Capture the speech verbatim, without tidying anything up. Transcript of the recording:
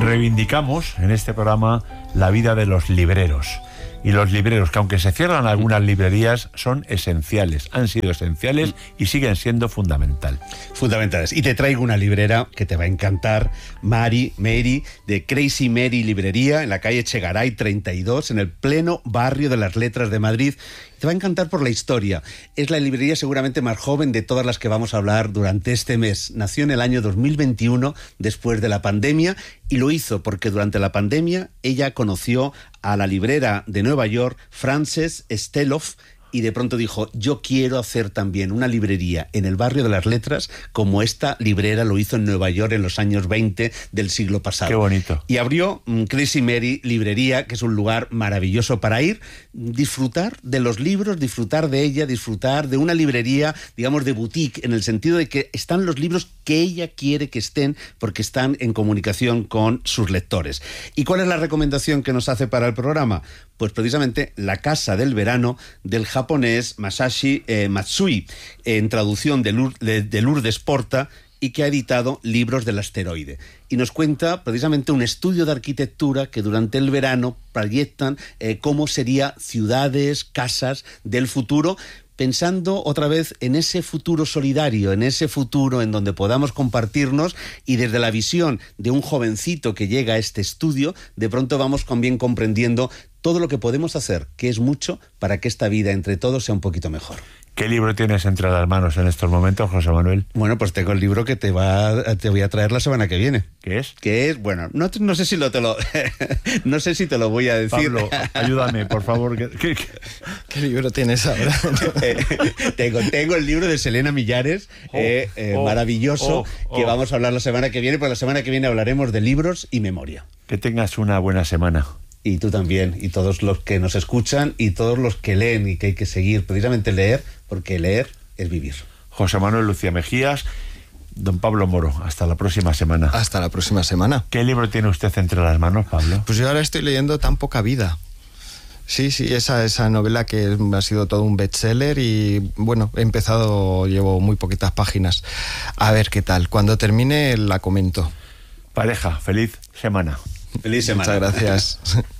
Reivindicamos en este programa la vida de los libreros. Y los libreros, que aunque se cierran algunas librerías, son esenciales, han sido esenciales y siguen siendo fundamental. Fundamentales. Y te traigo una librera que te va a encantar, Mary, Mary, de Crazy Mary Librería, en la calle Chegaray treinta y dos, en el pleno barrio de las Letras de Madrid. Te va a encantar por la historia. Es la librería seguramente más joven de todas las que vamos a hablar durante este mes. Nació en el año dos mil veintiuno, después de la pandemia, y lo hizo porque durante la pandemia ella conoció a la librera de Nueva York, Frances Steloff, y de pronto dijo, yo quiero hacer también una librería en el barrio de las Letras como esta librera lo hizo en Nueva York en los años veinte del siglo pasado. Qué bonito. Y abrió um, Crazy Mary Librería, que es un lugar maravilloso para ir, disfrutar de los libros, disfrutar de ella, disfrutar de una librería, digamos, de boutique, en el sentido de que están los libros que ella quiere que estén porque están en comunicación con sus lectores. ¿Y cuál es la recomendación que nos hace para el programa? Pues precisamente La Casa del Verano del japonés Masashi eh, Matsui, en traducción de, Lour de, de Lourdes Porta, y que ha editado Libros del Asteroide. Y nos cuenta precisamente un estudio de arquitectura que durante el verano proyectan eh, cómo serían ciudades, casas del futuro, pensando otra vez en ese futuro solidario, en ese futuro en donde podamos compartirnos, y desde la visión de un jovencito que llega a este estudio, de pronto vamos también comprendiendo todo lo que podemos hacer, que es mucho, para que esta vida entre todos sea un poquito mejor. ¿Qué libro tienes entre las manos en estos momentos, José Manuel? Bueno, pues tengo el libro que te va, te voy a traer la semana que viene. ¿Qué es? Que es, bueno, no, no sé si lo te lo no sé si te lo voy a decir. Pablo, ayúdame, por favor. ¿Qué, qué, qué? ¿Qué libro tienes ahora? eh, tengo, tengo el libro de Selena Millares, oh, eh, eh, oh, maravilloso, oh, oh. que vamos a hablar la semana que viene, porque la semana que viene hablaremos de libros y memoria. Que tengas una buena semana. Y tú también, y todos los que nos escuchan, y todos los que leen, y que hay que seguir, precisamente leer, porque leer es vivir. José Manuel Lucía Mejías, don Pablo Moro, hasta la próxima semana. Hasta la próxima semana. ¿Qué libro tiene usted entre las manos, Pablo? Pues yo ahora estoy leyendo Tan poca vida. Sí, sí, esa, esa novela que ha sido todo un bestseller y, bueno, he empezado, llevo muy poquitas páginas. A ver qué tal. Cuando termine la comento. Pareja, feliz semana. Feliz semana. Muchas gracias.